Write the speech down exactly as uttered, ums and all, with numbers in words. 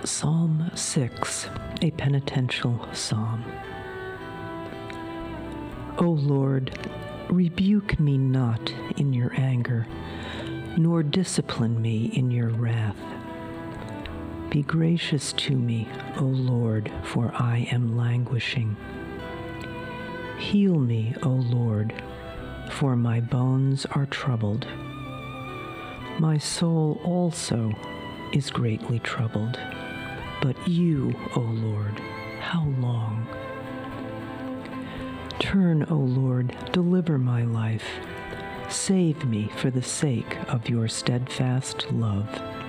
Psalm six, a penitential psalm. O Lord, rebuke me not in your anger, nor discipline me in your wrath. Be gracious to me, O Lord, for I am languishing. Heal me, O Lord, for my bones are troubled. My soul also is greatly troubled. But you, O Lord, how long? Turn, O Lord, deliver my life. Save me for the sake of your steadfast love.